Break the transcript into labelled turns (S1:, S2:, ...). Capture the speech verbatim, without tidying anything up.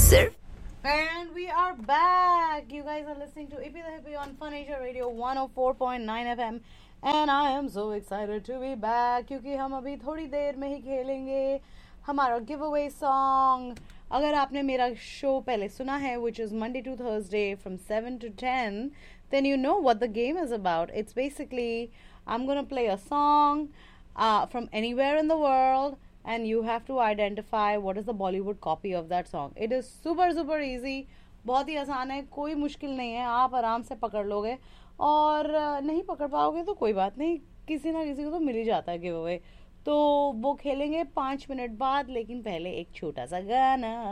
S1: सिर्फ
S2: And we are back. You guys are listening to Ippy the Hippie on Fun Asia Radio one oh four point nine F M. And I am so excited to be back क्योंकि हम अभी थोड़ी देर में ही खेलेंगे हमारा give away song. अगर आपने मेरा शो पहले सुना है which is Monday to Thursday from seven to ten, then you know what the game is about. It's basically I'm gonna play a song uh, from anywhere in the world and you have to identify what is the Bollywood copy of that song. It is super super easy. बहुत ही आसान है, कोई मुश्किल नहीं है, आप आराम से पकड़ लोगे. और नहीं पकड़ पाओगे तो कोई बात नहीं, किसी ना किसी को तो मिल ही जाता है गिव अवे. तो वो खेलेंगे पाँच मिनट बाद, लेकिन पहले एक छोटा सा गाना.